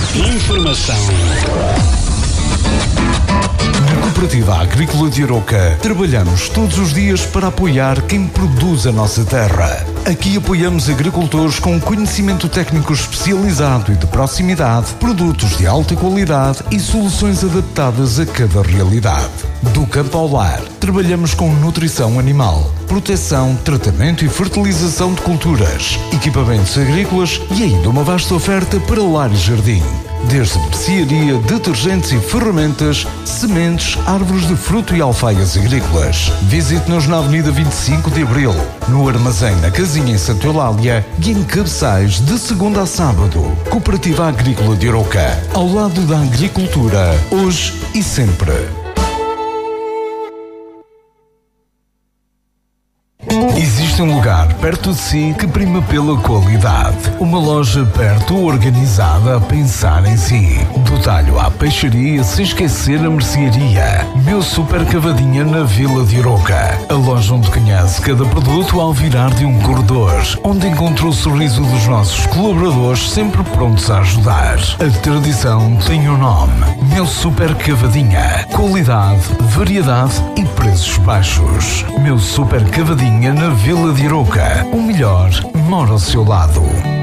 Informação. Na Cooperativa Agrícola de Arouca, trabalhamos todos os dias para apoiar quem produz a nossa terra. Aqui apoiamos agricultores com conhecimento técnico especializado e de proximidade, produtos de alta qualidade e soluções adaptadas a cada realidade. Do campo ao lar, trabalhamos com nutrição animal, proteção, tratamento e fertilização de culturas, equipamentos agrícolas e ainda uma vasta oferta para lar e jardim. Desde mercearia, detergentes e ferramentas, sementes, árvores de fruto e alfaias agrícolas. Visite-nos na Avenida 25 de Abril, no armazém na Casinha em Santa Eulália e em Cabeçais de segunda a sábado. Cooperativa Agrícola de Arouca, ao lado da agricultura, hoje e sempre. Existe um lugar perto de si que prima pela qualidade. Uma loja perto, organizada, a pensar em si. Do talho à peixaria, sem esquecer a mercearia. Meu Super Cavadinha na Vila de Arouca. A loja onde conhece cada produto ao virar de um corredor. Onde encontra o sorriso dos nossos colaboradores, sempre prontos a ajudar. A tradição tem um nome. Meu Super Cavadinha. Qualidade, variedade e preços baixos. Meu Super Cavadinha na Vila de Arouca. O melhor mora ao seu lado.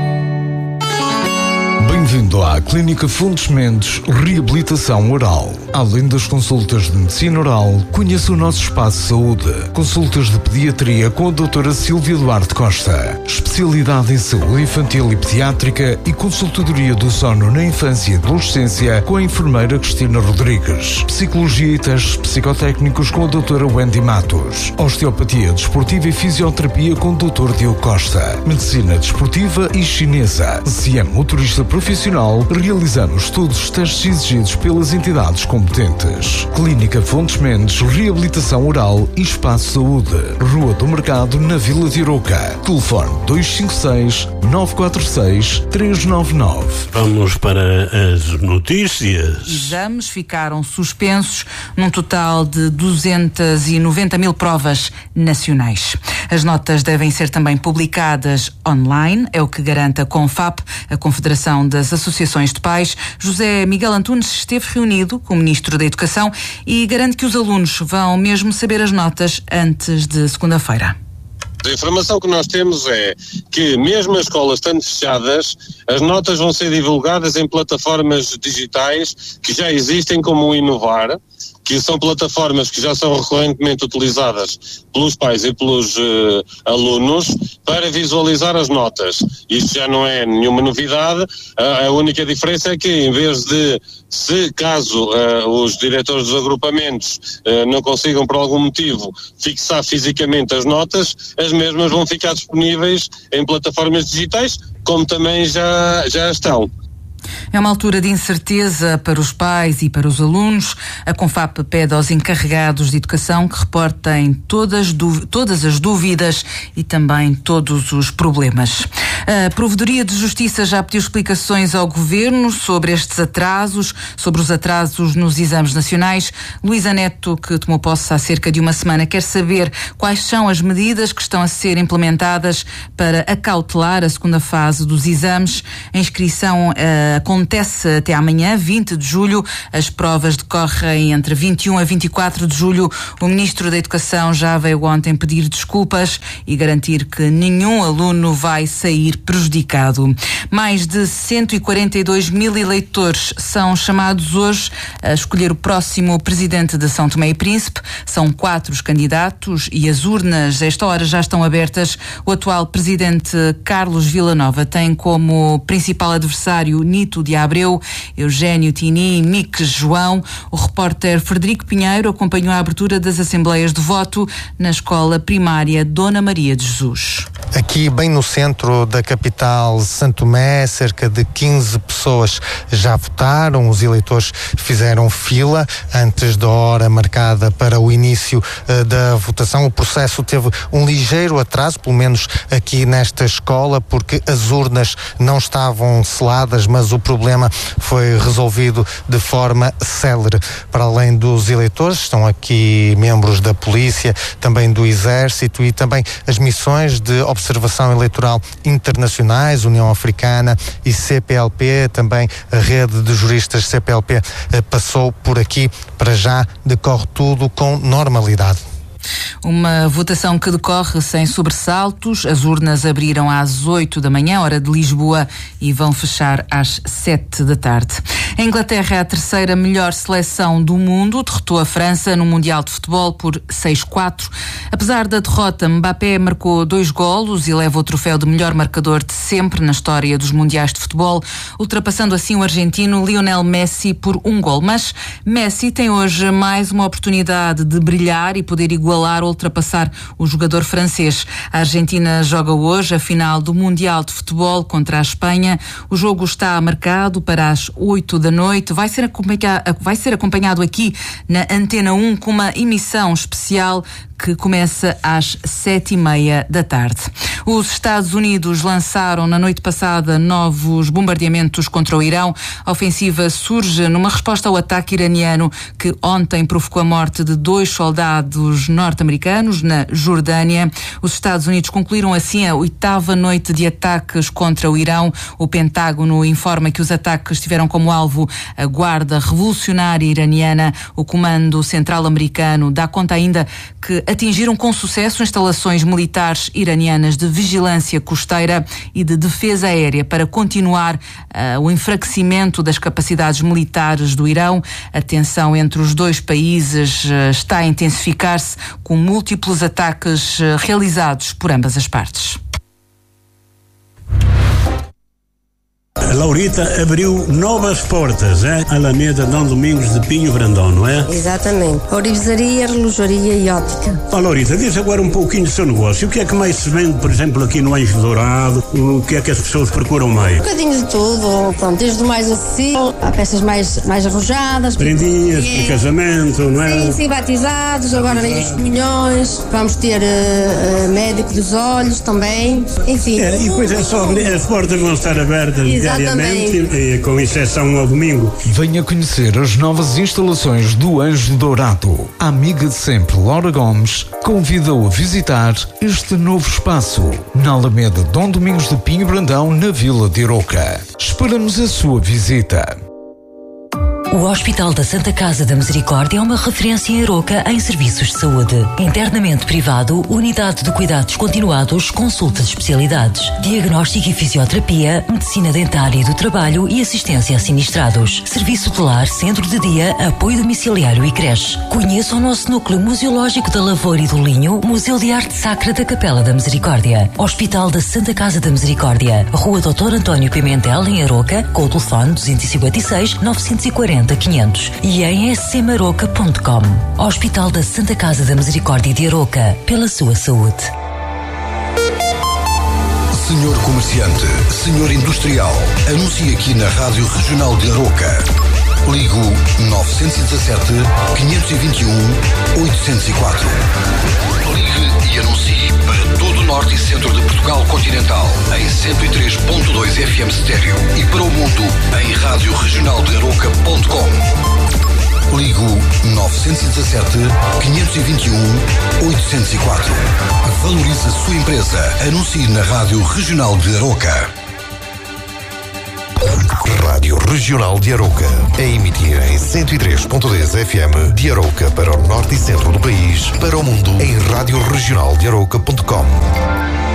Bem-vindo à Clínica Fontes Mendes Reabilitação Oral. Além das consultas de medicina oral, conheça o nosso espaço de saúde. Consultas de pediatria com a doutora Silvia Duarte Costa. Especialidade em saúde infantil e pediátrica e consultadoria do sono na infância e adolescência com a enfermeira Cristina Rodrigues. Psicologia e testes psicotécnicos com a doutora Wendy Matos. Osteopatia desportiva e fisioterapia com o doutor Diogo Costa. Medicina desportiva e chinesa. Se é motorista profissional, realizamos todos os testes exigidos pelas entidades competentes. Clínica Fontes Mendes Reabilitação Oral e Espaço Saúde. Rua do Mercado, na Vila de Arouca. Telefone 256-946-399. Vamos para as notícias. Exames ficaram suspensos num total de 290 mil provas nacionais. As notas devem ser também publicadas online, é o que garante a CONFAP, a Confederação das Associações de Pais. José Miguel Antunes esteve reunido com o Ministro da Educação e garante que os alunos vão mesmo saber as notas antes de segunda-feira. A informação que nós temos é que mesmo as escolas estando fechadas, as notas vão ser divulgadas em plataformas digitais que já existem, como o Inovar, que são plataformas que já são recorrentemente utilizadas pelos pais e pelos alunos para visualizar as notas. Isto já não é nenhuma novidade, a única diferença é que em vez de, caso os diretores dos agrupamentos não consigam por algum motivo fixar fisicamente as notas, as mesmas vão ficar disponíveis em plataformas digitais, como também já estão. É uma altura de incerteza para os pais e para os alunos. A CONFAP pede aos encarregados de educação que reportem todas as dúvidas e também todos os problemas. A Provedoria de Justiça já pediu explicações ao Governo sobre estes atrasos, sobre os atrasos nos exames nacionais. Luísa Neto, que tomou posse há cerca de uma semana, quer saber quais são as medidas que estão a ser implementadas para acautelar a segunda fase dos exames. A inscrição acontece até amanhã, 20 de julho. As provas decorrem entre 21 a 24 de julho. O Ministro da Educação já veio ontem pedir desculpas e garantir que nenhum aluno vai sair prejudicado. Mais de 142 mil eleitores são chamados hoje a escolher o próximo presidente de São Tomé e Príncipe. São 4 os candidatos e as urnas, a esta hora, já estão abertas. O atual presidente Carlos Villanova tem como principal adversário Nito de Abreu, Eugénio Tini e Mick João. O repórter Frederico Pinheiro acompanhou a abertura das assembleias de voto na escola primária Dona Maria de Jesus. Aqui bem no centro da capital Santo Tomé, cerca de 15 pessoas já votaram. Os eleitores fizeram fila antes da hora marcada para o início da votação. O processo teve um ligeiro atraso, pelo menos aqui nesta escola, porque as urnas não estavam seladas, mas o problema foi resolvido de forma célere. Para além dos eleitores, estão aqui membros da polícia, também do Exército e também as missões de observação eleitoral internacionais, União Africana e CPLP, também a rede de juristas CPLP passou por aqui. Para já decorre tudo com normalidade. Uma votação que decorre sem sobressaltos. As urnas abriram às 8 da manhã, hora de Lisboa, e vão fechar às 7 da tarde. A Inglaterra é a terceira melhor seleção do mundo. Derrotou a França no Mundial de Futebol por 6-4. Apesar da derrota, Mbappé marcou 2 golos e leva o troféu de melhor marcador de sempre na história dos Mundiais de Futebol, ultrapassando assim o argentino Lionel Messi por 1 gol. Mas Messi tem hoje mais uma oportunidade de brilhar e poder igualar ou ultrapassar o jogador francês. A Argentina joga hoje a final do Mundial de Futebol contra a Espanha. O jogo está marcado para as 8 da noite. Vai ser acompanhado aqui na Antena 1 com uma emissão especial que começa às 7:30 da tarde. Os Estados Unidos lançaram na noite passada novos bombardeamentos contra o Irão. A ofensiva surge numa resposta ao ataque iraniano que ontem provocou a morte de 2 soldados norte-americanos na Jordânia. Os Estados Unidos concluíram assim a 8ª noite de ataques contra o Irão. O Pentágono informa que os ataques tiveram como alvo a Guarda Revolucionária Iraniana. O Comando Central Americano dá conta ainda que atingiram com sucesso instalações militares iranianas de vigilância costeira e de defesa aérea para continuar o enfraquecimento das capacidades militares do Irão. A tensão entre os dois países está a intensificar-se, com múltiplos ataques realizados por ambas as partes. A Laurita abriu novas portas, Alameda Dom Domingos de Pinho Brandão, não é? Exatamente. Orivesaria, relojaria e óptica. Laurita, diz agora um pouquinho do seu negócio. O que é que mais se vende, por exemplo, aqui no Anjo Dourado? O que é que as pessoas procuram mais? Um bocadinho de tudo. Pronto, desde o mais acessível, há peças mais arrojadas. Prendinhas, de casamento, não é? Sim, batizados, agora nas comunhões. Vamos ter médico dos olhos também. Enfim. E depois é só, as portas vão estar abertas. Diariamente, com exceção ao domingo. Venha conhecer as novas instalações do Anjo Dourado. A amiga de sempre, Laura Gomes, convida-o a visitar este novo espaço na Alameda Dom Domingos de Pinho Brandão, na Vila de Aroca. Esperamos a sua visita. O Hospital da Santa Casa da Misericórdia é uma referência em Aroca em serviços de saúde. Internamento privado, unidade de cuidados continuados, consultas de especialidades, diagnóstico e fisioterapia, medicina dentária e do trabalho e assistência a sinistrados. Serviço de lar, centro de dia, apoio domiciliário e creche. Conheça o nosso núcleo museológico da Lavoura e do Linho, Museu de Arte Sacra da Capela da Misericórdia. Hospital da Santa Casa da Misericórdia, Rua Dr. António Pimentel, em Aroca, com o telefone 256 940 500 e em scmaroca.com. Hospital da Santa Casa da Misericórdia de Aroca, pela sua saúde. Senhor comerciante, senhor industrial, anuncie aqui na Rádio Regional de Aroca. Ligo 917 521 804. Ligue e anuncie para todo o norte e centro de Portugal continental em 103.2 FM estéreo e para o mundo em radioregionaldearoca.com. Ligo 917 521 804. Valorize a sua empresa. Anuncie na Rádio Regional de Aroca. Rádio Regional de Aroca. A emitir em 103.10 FM de Aroca para o norte e centro do país, para o mundo em radioregionaldearoca.com.